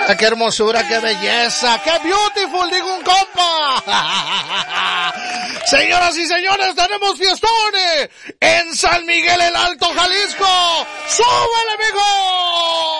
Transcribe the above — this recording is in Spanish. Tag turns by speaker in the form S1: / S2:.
S1: ¡Qué hermosura, qué belleza! ¡Qué beautiful! Digo un compa. Señoras y señores, tenemos fiestones en San Miguel el Alto, Jalisco. ¡Súbele, amigo!